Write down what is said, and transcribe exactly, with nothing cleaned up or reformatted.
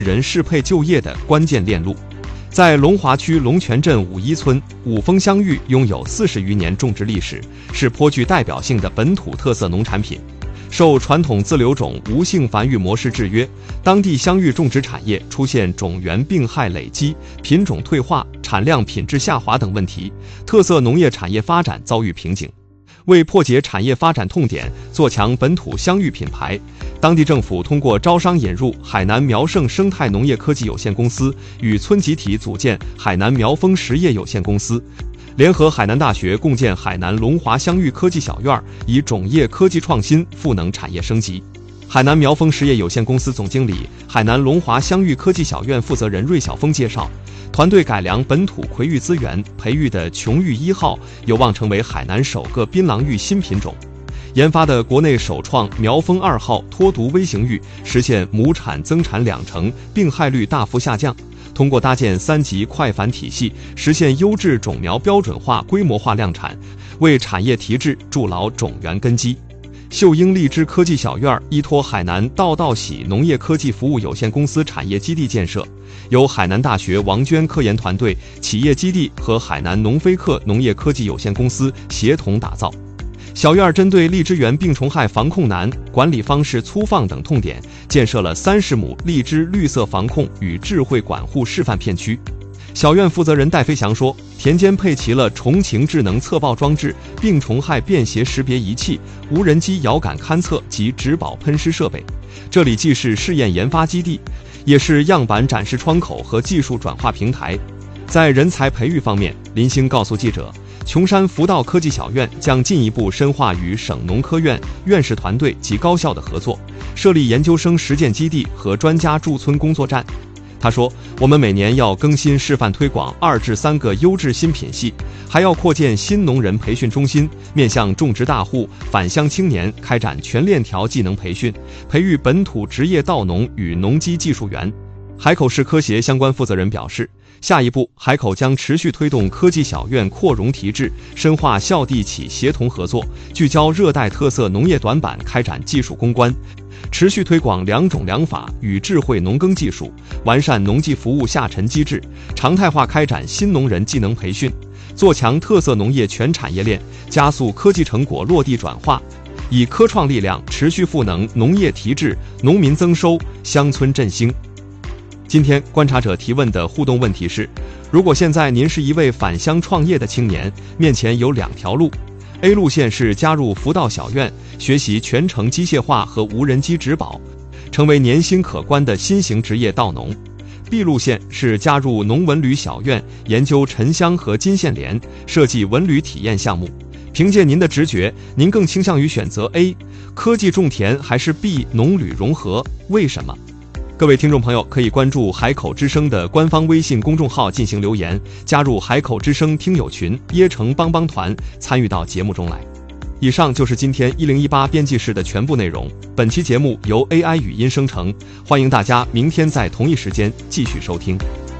人适配就业的关键链路。在龙华区龙泉镇五一村，五峰香芋拥有四十余年种植历史，是颇具代表性的本土特色农产品。受传统自留种无性繁育模式制约，当地香芋种植产业出现种源病害累积、品种退化、产量品质下滑等问题，特色农业产业发展遭遇瓶颈。为破解产业发展痛点，做强本土香芋品牌，当地政府通过招商引入海南苗盛生态农业科技有限公司，与村集体组建海南苗丰实业有限公司，联合海南大学共建海南龙华香芋科技小院，以种业科技创新赋能产业升级。海南苗丰实业有限公司总经理、海南龙华香芋科技小院负责人芮晓峰介绍，团队改良本土葵芋资源，培育的琼芋一号有望成为海南首个槟榔芋新品种。研发的国内首创苗丰二号脱毒微型芋，实现亩产增产两成，病害率大幅下降。通过搭建三级快繁体系，实现优质种苗标准化、规模化量产，为产业提质筑牢种源根基。秀英荔枝科技小院依托海南道道喜农业科技服务有限公司产业基地建设，由海南大学王娟科研团队、企业基地和海南农飞克农业科技有限公司协同打造。小院针对荔枝园病虫害防控难、管理方式粗放等痛点，建设了三十亩荔枝绿色防控与智慧管护示范片区。小院负责人戴飞翔说，田间配齐了重擎智能测报装置、病虫害便携识别仪器、无人机遥感勘测及植保喷施设备。这里既是试验研发基地，也是样板展示窗口和技术转化平台。在人才培育方面，林兴告诉记者，琼山福道科技小院将进一步深化与省农科院院士团队及高校的合作，设立研究生实践基地和专家驻村工作站。他说，我们每年要更新示范推广二至三个优质新品系，还要扩建新农人培训中心，面向种植大户、返乡青年开展全链条技能培训，培育本土职业稻农与农机技术员。海口市科协相关负责人表示，下一步海口将持续推动科技小院扩容提质，深化校地企协同合作，聚焦热带特色农业短板，开展技术攻关，持续推广良种良法与智慧农耕技术，完善农技服务下沉机制，常态化开展新农人技能培训，做强特色农业全产业链，加速科技成果落地转化，以科创力量持续赋能农业提质、农民增收、乡村振兴。今天观察者提问的互动问题是，如果现在您是一位返乡创业的青年，面前有两条路。A 路线是加入福道小院，学习全程机械化和无人机植保，成为年薪可观的新型职业稻农。B 路线是加入农文旅小院，研究沉香和金线莲，设计文旅体验项目。凭借您的直觉，您更倾向于选择 A 科技种田还是 B 农旅融合？为什么？各位听众朋友可以关注海口之声的官方微信公众号进行留言，加入海口之声听友群椰城帮帮团，参与到节目中来。以上就是今天一零一八编辑室的全部内容，本期节目由 A I 语音生成，欢迎大家明天在同一时间继续收听。